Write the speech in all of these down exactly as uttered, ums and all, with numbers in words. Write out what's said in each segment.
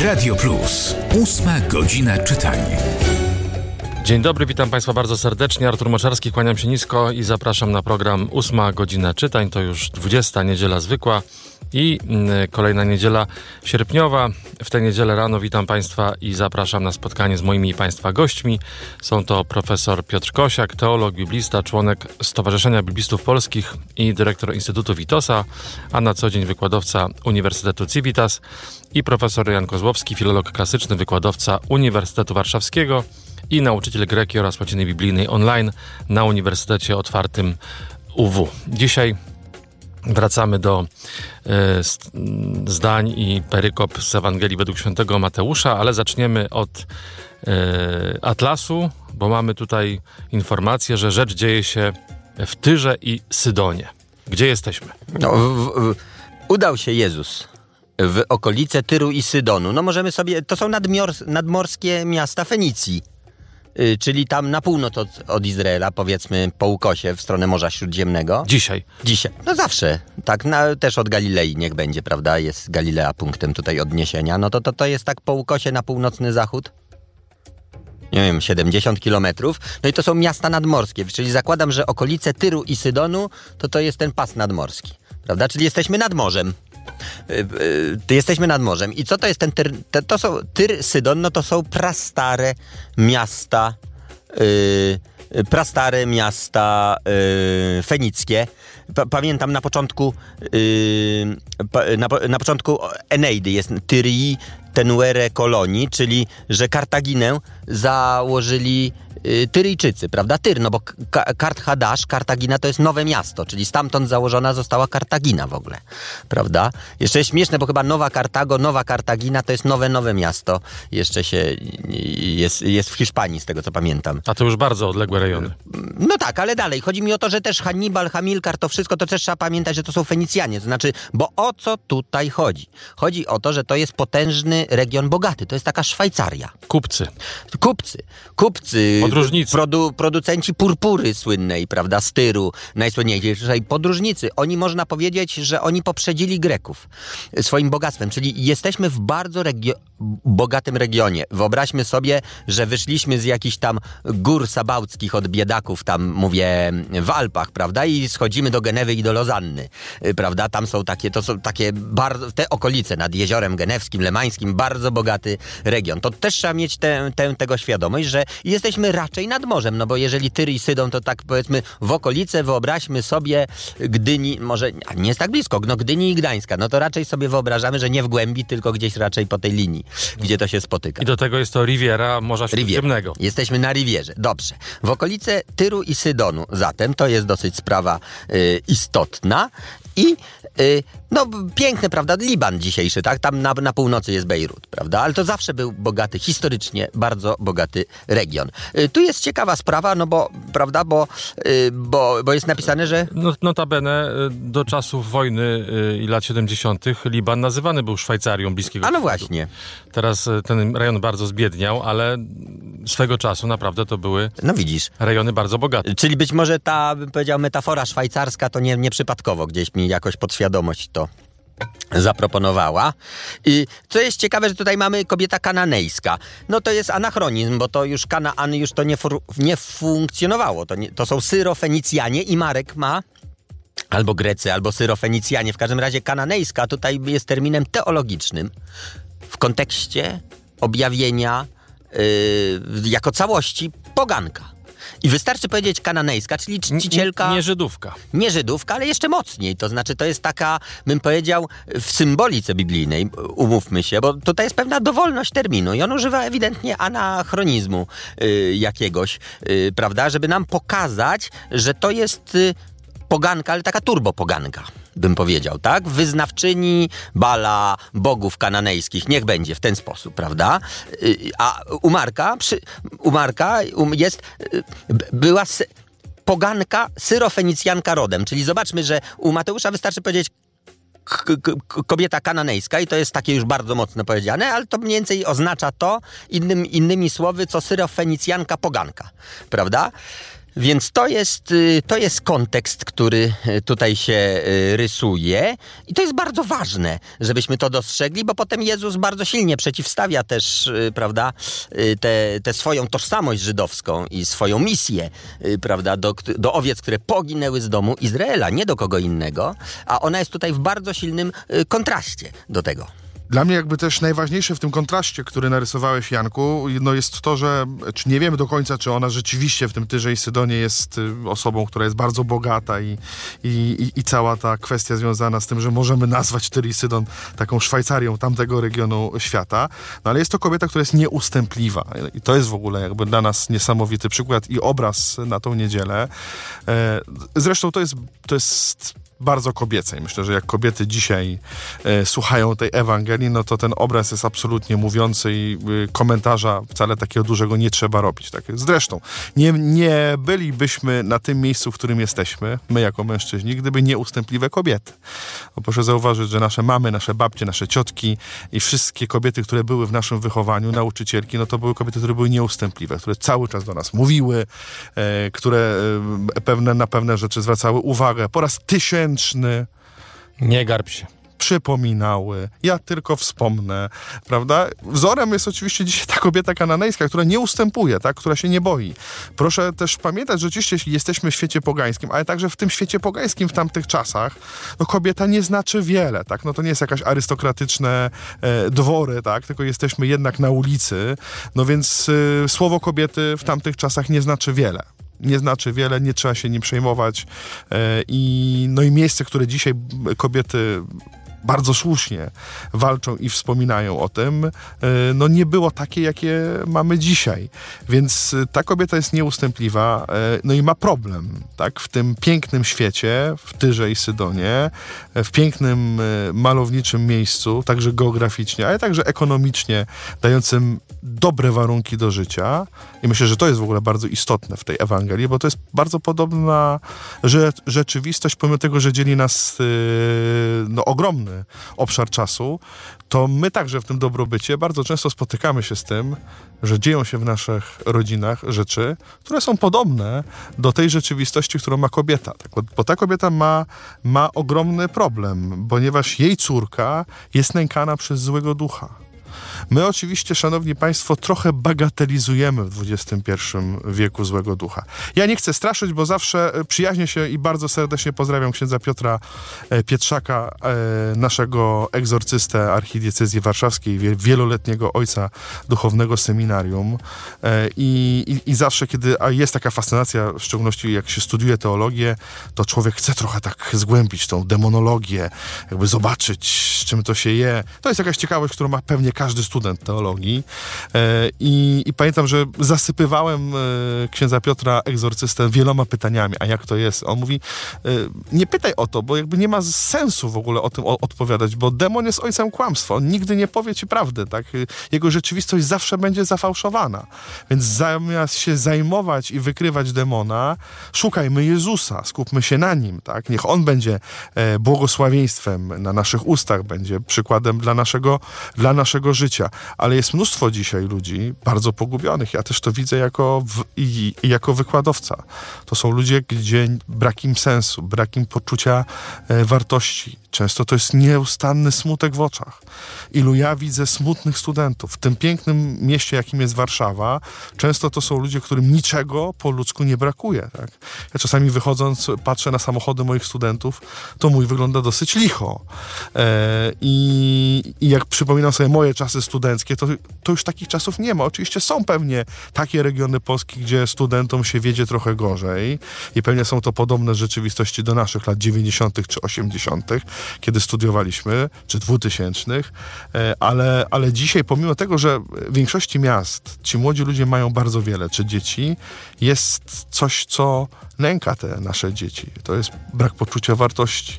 Radio Plus. Ósma godzina czytania. Dzień dobry, witam Państwa bardzo serdecznie. Artur Moczarski, kłaniam się nisko i zapraszam na program Ósma godzina czytań. To już dwudziesta niedziela zwykła i y, kolejna niedziela sierpniowa. W tę niedzielę rano witam Państwa i zapraszam na spotkanie z moimi i Państwa gośćmi. Są to profesor Piotr Kosiak, teolog, biblista, członek Stowarzyszenia Biblistów Polskich i dyrektor Instytutu Witosa, a na co dzień wykładowca Uniwersytetu Civitas, i profesor Jan Kozłowski, filolog klasyczny, wykładowca Uniwersytetu Warszawskiego i nauczyciel greki oraz łaciny biblijnej online na Uniwersytecie Otwartym U W. Dzisiaj wracamy do y, zdań i perykop z Ewangelii według świętego Mateusza, ale zaczniemy od y, Atlasu, bo mamy tutaj informację, że rzecz dzieje się w Tyrze i Sydonie. Gdzie jesteśmy? No, w, w, udał się Jezus w okolice Tyru i Sydonu. No możemy sobie, to są nadmior, nadmorskie miasta Fenicji, yy, czyli tam na północ od, od Izraela, powiedzmy po ukosie w stronę Morza Śródziemnego. Dzisiaj. Dzisiaj. No zawsze. Tak, na, też od Galilei niech będzie, prawda? Jest Galilea punktem tutaj odniesienia. No to, to, to jest tak po ukosie na północny zachód. Nie wiem, siedemdziesiąt kilometrów. No i to są miasta nadmorskie, czyli zakładam, że okolice Tyru i Sydonu to to jest ten pas nadmorski, prawda? Czyli jesteśmy nad morzem. Yy, yy, jesteśmy nad morzem. I co to jest ten Tyr? Te, to są Tyr, Sydon, no to są prastare miasta, yy, prastare miasta yy, fenickie. Pa, pamiętam na początku yy, pa, na, na początku Eneidy jest Tyrii Tenuere Kolonii, czyli że Kartaginę założyli y, Tyryjczycy, prawda? Tyr, no bo Ka- Kart-Hadasz, Kartagina to jest nowe miasto, czyli stamtąd założona została Kartagina w ogóle, prawda? Jeszcze jest śmieszne, bo chyba Nowa Kartago, Nowa Kartagina to jest nowe, nowe miasto. Jeszcze się jest, jest w Hiszpanii, z tego co pamiętam. A to już bardzo odległe rejony. No tak, ale dalej. Chodzi mi o to, że też Hannibal, Hamilkar, to wszystko, to też trzeba pamiętać, że to są Fenicjanie. To znaczy, bo o co tutaj chodzi? Chodzi o to, że to jest potężny region bogaty. To jest taka Szwajcaria. Kupcy. Kupcy. Kupcy. Podróżnicy. Produ, producenci purpury słynnej, prawda, z Tyru. Najsłynniejszej podróżnicy. Oni, można powiedzieć, że oni poprzedzili Greków swoim bogactwem. Czyli jesteśmy w bardzo regio- bogatym regionie. Wyobraźmy sobie, że wyszliśmy z jakichś tam gór sabałckich od biedaków, tam mówię w Alpach, prawda, i schodzimy do Genewy i do Lozanny, prawda, tam są takie, to są takie bardzo, te okolice nad Jeziorem Genewskim, Lemańskim, bardzo bogaty region. To też trzeba mieć tę, tę, tego świadomość, że jesteśmy raczej nad morzem, no bo jeżeli Tyr i Sydon, to tak powiedzmy w okolice, wyobraźmy sobie Gdyni, może nie jest tak blisko, no Gdyni i Gdańska, no to raczej sobie wyobrażamy, że nie w głębi, tylko gdzieś raczej po tej linii, gdzie to się spotyka. I do tego jest to Riviera Morza Śródziemnego. Riviera. Jesteśmy na Rivierze. Dobrze. W okolice Tyru i Sydonu zatem to jest dosyć sprawa y, istotna i y, no piękne, prawda, Liban dzisiejszy, tak? Tam na, na północy jest Bejrut, prawda? Ale to zawsze był bogaty, historycznie bardzo bogaty region. Y, tu jest ciekawa sprawa, no bo, prawda, bo, y, bo, bo jest napisane, że... No, notabene do czasów wojny i lat siedemdziesiątych Liban nazywany był Szwajcarią Bliskiego A no Wschodu. właśnie. Teraz ten rejon bardzo zbiedniał, ale swego czasu naprawdę to były No widzisz. rejony bardzo bogate. Czyli być może ta, bym powiedział, metafora szwajcarska to nie, nieprzypadkowo gdzieś mi jakoś podświadomość to zaproponowała. I co jest ciekawe, że tutaj mamy kobieta kananejska. No to jest anachronizm, bo to już Kanaan już to nie, fu- nie funkcjonowało. To, nie, to są Syrofenicjanie i Marek ma albo Grecy, albo Syrofenicjanie. W każdym razie kananejska tutaj jest terminem teologicznym w kontekście objawienia yy, jako całości poganka. I wystarczy powiedzieć kananejska, czyli czcicielka... Nie, nie Żydówka. Nie Żydówka, ale jeszcze mocniej. To znaczy, to jest taka, bym powiedział, w symbolice biblijnej, umówmy się, bo tutaj jest pewna dowolność terminu i on używa ewidentnie anachronizmu y, jakiegoś, y, prawda, żeby nam pokazać, że to jest y, poganka, ale taka turbopoganka, bym powiedział, tak? Wyznawczyni Bala, bogów kananejskich, niech będzie w ten sposób, prawda? A u Marka, przy, u Marka jest, była sy, poganka, syrofenicjanka rodem, czyli zobaczmy, że u Mateusza wystarczy powiedzieć k- k- kobieta kananejska i to jest takie już bardzo mocno powiedziane, ale to mniej więcej oznacza to innym, innymi słowy, co syrofenicjanka poganka, prawda? Więc to jest, to jest kontekst, który tutaj się rysuje i to jest bardzo ważne, żebyśmy to dostrzegli, bo potem Jezus bardzo silnie przeciwstawia też, prawda, tę te, swoją tożsamość żydowską i swoją misję, prawda, do, do owiec, które poginęły z domu Izraela, nie do kogo innego, a ona jest tutaj w bardzo silnym kontraście do tego. Dla mnie jakby też najważniejsze w tym kontraście, który narysowałeś, Janku, no jest to, że czy nie wiemy do końca, czy ona rzeczywiście w tym Tyrze i Sydonie jest osobą, która jest bardzo bogata i, i, i cała ta kwestia związana z tym, że możemy nazwać Tyr i Sydon taką Szwajcarią tamtego regionu świata, no ale jest to kobieta, która jest nieustępliwa i to jest w ogóle jakby dla nas niesamowity przykład i obraz na tą niedzielę. Zresztą to jest, to jest bardzo kobiece. I myślę, że jak kobiety dzisiaj e, słuchają tej Ewangelii, no to ten obraz jest absolutnie mówiący i y, komentarza wcale takiego dużego nie trzeba robić. Tak? Zresztą nie, nie bylibyśmy na tym miejscu, w którym jesteśmy, my jako mężczyźni, gdyby nie ustępliwe kobiety. Bo proszę zauważyć, że nasze mamy, nasze babcie, nasze ciotki i wszystkie kobiety, które były w naszym wychowaniu, nauczycielki, no to były kobiety, które były nieustępliwe, które cały czas do nas mówiły, e, które e, pewne, na pewne rzeczy zwracały uwagę. Po raz tysięczny nie garb się. Przypominały. Ja tylko wspomnę, prawda? Wzorem jest oczywiście dzisiaj ta kobieta kananejska, która nie ustępuje, tak? Która się nie boi. Proszę też pamiętać, że oczywiście jesteśmy w świecie pogańskim, ale także w tym świecie pogańskim w tamtych czasach no kobieta nie znaczy wiele, tak? No to nie jest jakaś arystokratyczne e, dwory, tak? Tylko jesteśmy jednak na ulicy, no więc e, słowo kobiety w tamtych czasach nie znaczy wiele. Nie znaczy wiele, nie trzeba się nim przejmować. I, no i miejsce, które dzisiaj kobiety bardzo słusznie walczą i wspominają o tym, no nie było takie, jakie mamy dzisiaj. Więc ta kobieta jest nieustępliwa, no i ma problem, tak? W tym pięknym świecie, w Tyrze i Sydonie, w pięknym, malowniczym miejscu, także geograficznie, ale także ekonomicznie, dającym dobre warunki do życia. I myślę, że to jest w ogóle bardzo istotne w tej Ewangelii, bo to jest bardzo podobna rzecz, rzeczywistość, pomimo tego, że dzieli nas no, ogromny obszar czasu, to my także w tym dobrobycie bardzo często spotykamy się z tym, że dzieją się w naszych rodzinach rzeczy, które są podobne do tej rzeczywistości, którą ma kobieta. Tak? Bo, bo ta kobieta ma, ma ogromny problem, ponieważ jej córka jest nękana przez złego ducha. My oczywiście, szanowni państwo, trochę bagatelizujemy w dwudziestym pierwszym wieku złego ducha. Ja nie chcę straszyć, bo zawsze przyjaźnię się i bardzo serdecznie pozdrawiam księdza Piotra Pietrzaka, naszego egzorcystę archidiecezji warszawskiej, wieloletniego ojca duchownego seminarium. I, i, i zawsze, kiedy a jest taka fascynacja, w szczególności jak się studiuje teologię, to człowiek chce trochę tak zgłębić tą demonologię, jakby zobaczyć, z czym to się je. To jest jakaś ciekawość, którą ma pewnie każdy student teologii. I, i pamiętam, że zasypywałem księdza Piotra egzorcystę wieloma pytaniami, a jak to jest? On mówi, nie pytaj o to, bo jakby nie ma sensu w ogóle o tym odpowiadać, bo demon jest ojcem kłamstwa. On nigdy nie powie ci prawdy, tak? Jego rzeczywistość zawsze będzie zafałszowana. Więc zamiast się zajmować i wykrywać demona, szukajmy Jezusa, skupmy się na Nim, tak? Niech On będzie błogosławieństwem na naszych ustach, będzie przykładem dla naszego, dla naszego życia. Ale jest mnóstwo dzisiaj ludzi bardzo pogubionych. Ja też to widzę jako, w, i, i jako wykładowca. To są ludzie, gdzie brak im sensu, brak im poczucia e, wartości. Często to jest nieustanny smutek w oczach. Ilu ja widzę smutnych studentów. W tym pięknym mieście, jakim jest Warszawa, często to są ludzie, którym niczego po ludzku nie brakuje. Tak? Ja czasami wychodząc, patrzę na samochody moich studentów, to mój wygląda dosyć licho. E, i, I jak przypominam sobie moje czasy studenckie, to, to już takich czasów nie ma. Oczywiście są pewnie takie regiony Polski, gdzie studentom się wiedzie trochę gorzej i pewnie są to podobne rzeczywistości do naszych lat dziewięćdziesiątych czy osiemdziesiątych, kiedy studiowaliśmy, czy dwutysięcznych, ale, ale dzisiaj, pomimo tego, że w większości miast ci młodzi ludzie mają bardzo wiele, czy dzieci, jest coś, co nęka te nasze dzieci. To jest brak poczucia wartości.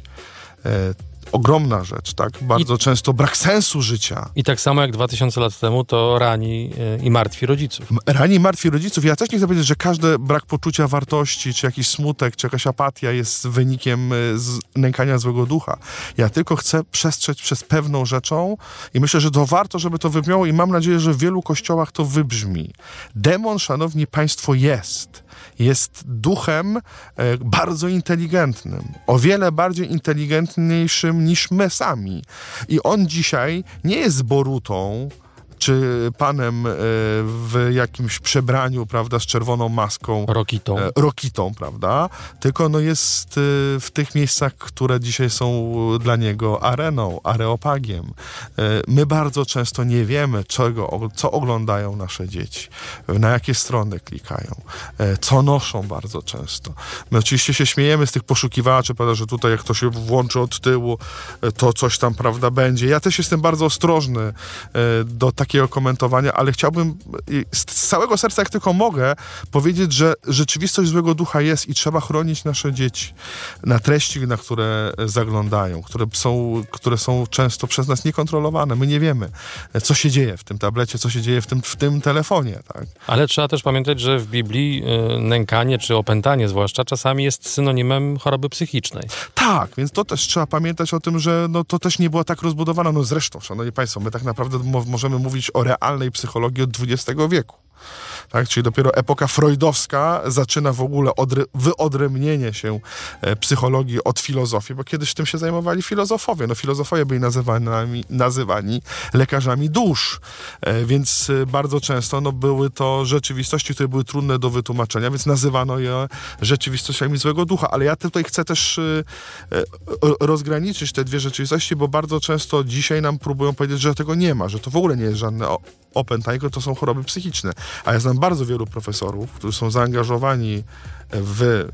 Ogromna rzecz, tak? Bardzo I, często brak sensu życia. I tak samo jak dwa tysiące lat temu to rani yy, i martwi rodziców. Rani i martwi rodziców. Ja też nie chcę powiedzieć, że każdy brak poczucia wartości, czy jakiś smutek, czy jakaś apatia jest wynikiem yy, z nękania złego ducha. Ja tylko chcę przestrzec przez pewną rzeczą i myślę, że to warto, żeby to wybrzmiało i mam nadzieję, że w wielu kościołach to wybrzmi. Demon, szanowni państwo, jest. jest duchem e, bardzo inteligentnym, o wiele bardziej inteligentniejszym niż my sami. I on dzisiaj nie jest Borutą, czy panem e, w jakimś przebraniu, prawda, z czerwoną maską. Rokitą. E, Rokitą, prawda? Tylko no jest e, w tych miejscach, które dzisiaj są dla niego areną, areopagiem. E, my bardzo często nie wiemy, czego, co oglądają nasze dzieci, na jakie strony klikają, e, co noszą bardzo często. My oczywiście się śmiejemy z tych poszukiwaczy, prawda, że tutaj jak to się włączy od tyłu, e, to coś tam, prawda, będzie. Ja też jestem bardzo ostrożny e, do takiego komentowania, ale chciałbym z całego serca, jak tylko mogę, powiedzieć, że rzeczywistość złego ducha jest i trzeba chronić nasze dzieci na treści, na które zaglądają, które są, które są często przez nas niekontrolowane. My nie wiemy, co się dzieje w tym tablecie, co się dzieje w tym, w tym telefonie. Tak? Ale trzeba też pamiętać, że w Biblii y, nękanie czy opętanie zwłaszcza czasami jest synonimem choroby psychicznej. Tak, więc to też trzeba pamiętać o tym, że no, to też nie było tak rozbudowane. No zresztą, szanowni państwo, my tak naprawdę mo- możemy mówić o realnej psychologii od dwudziestego wieku. Tak? Czyli dopiero epoka freudowska zaczyna w ogóle odry- wyodrębnienie się e, psychologii od filozofii, bo kiedyś tym się zajmowali filozofowie. No filozofowie byli nazywani, nazywani lekarzami dusz, e, więc e, bardzo często no, były to rzeczywistości, które były trudne do wytłumaczenia, więc nazywano je rzeczywistościami złego ducha. Ale ja tutaj chcę też e, e, rozgraniczyć te dwie rzeczywistości, bo bardzo często dzisiaj nam próbują powiedzieć, że tego nie ma, że to w ogóle nie jest żadne o- opętanie, to są choroby psychiczne. A ja znam bardzo wielu profesorów, którzy są zaangażowani w...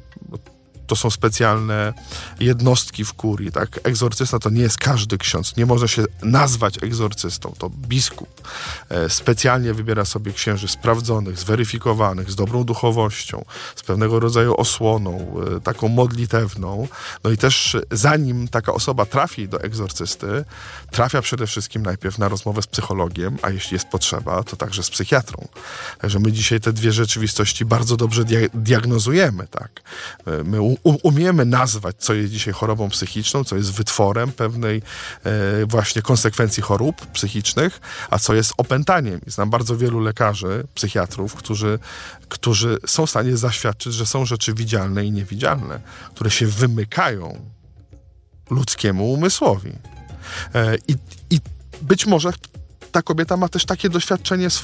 To są specjalne jednostki w kurii, tak? Egzorcysta to nie jest każdy ksiądz, nie może się nazwać egzorcystą, to biskup e, specjalnie wybiera sobie księży sprawdzonych, zweryfikowanych, z dobrą duchowością, z pewnego rodzaju osłoną, e, taką modlitewną. No i też zanim taka osoba trafi do egzorcysty, trafia przede wszystkim najpierw na rozmowę z psychologiem, a jeśli jest potrzeba, to także z psychiatrą. Także my dzisiaj te dwie rzeczywistości bardzo dobrze dia- diagnozujemy, tak? E, my u- umiemy nazwać, co jest dzisiaj chorobą psychiczną, co jest wytworem pewnej e, właśnie konsekwencji chorób psychicznych, a co jest opętaniem. I znam bardzo wielu lekarzy, psychiatrów, którzy, którzy są w stanie zaświadczyć, że są rzeczy widzialne i niewidzialne, które się wymykają ludzkiemu umysłowi. E, i, I być może ta kobieta ma też takie doświadczenie